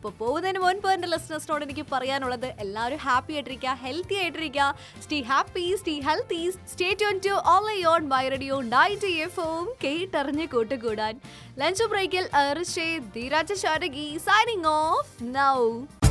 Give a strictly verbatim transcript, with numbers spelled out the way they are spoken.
അപ്പോൾ പോകുന്നതിന് മുൻപ് എൻ്റെ ലിസണേഴ്സിനോട് എനിക്ക് പറയാനുള്ളത് എല്ലാവരും ഹാപ്പി ആയിട്ടിരിക്കുക, ഹെൽത്തി ആയിട്ടിരിക്കുക. Stay happy, stay healthy, stay tune to only on my radio ninety എഫും കേട്ടറിഞ്ഞ് കൂട്ടുകൂടാൻ. ലഞ്ച് ബ്രേക്കിൽ ഋഷി ധീരാജ ശാരകി സൈനിങ് ഓഫ് നൗ.